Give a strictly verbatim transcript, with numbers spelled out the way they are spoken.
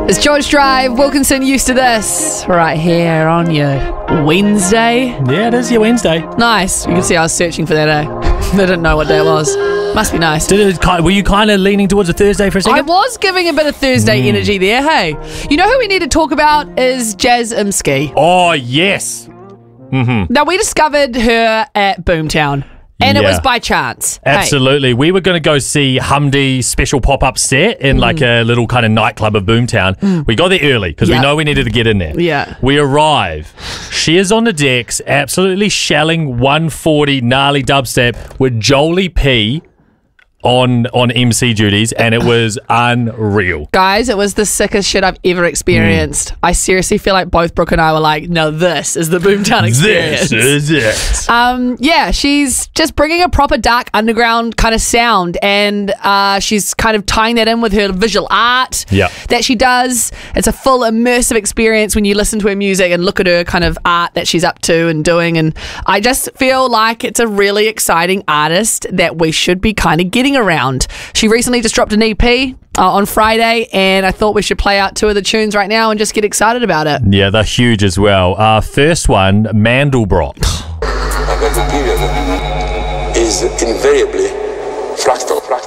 It's George Drive. Wilkinson used to this right here on your Wednesday. Yeah, it is your Wednesday. Nice. You can see I was searching for that day. I didn't know what day it was. Must be nice. Did it, kind- were you kind of leaning towards a Thursday for a I second? was giving a bit of Thursday Mm. energy there, hey. You know who we need to talk about is Jazz Imsky. Oh, yes. Mm-hmm. Now, we discovered her at Boomtown, and it Yeah. was by chance. Hey. Absolutely. We were going to go see Humdi's special pop-up set in like a little kind of nightclub of Boomtown. We got there early because Yeah. we know we needed to get in there. Yeah. We arrive. She is on the decks, absolutely shelling one forty gnarly dubstep with Jolie P on on M C duties, and it was unreal. Guys, it was the sickest shit I've ever experienced. I seriously feel like both Brooke and I were like, no, this is the Boomtown experience. This is it. Um, yeah, she's just bringing a proper dark underground kind of sound, and uh, she's kind of tying that in with her visual art Yeah. that she does. It's a full immersive experience when you listen to her music and look at her kind of art that she's up to and doing. And I just feel like it's a really exciting artist that we should be kind of getting around. She recently just dropped an E P uh, on Friday, and I thought we should play out two of the tunes right now and just get excited about it. Yeah, they're huge as well. Uh, first one, Mandelbrot. A mental period is invariably fractal. fractal.